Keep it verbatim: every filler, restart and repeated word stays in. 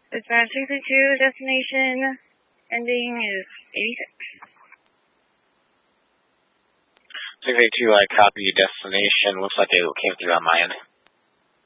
Dispatch six two two, destination ending is eighty-six. six eight two, I copy destination. Looks like it came through on my end.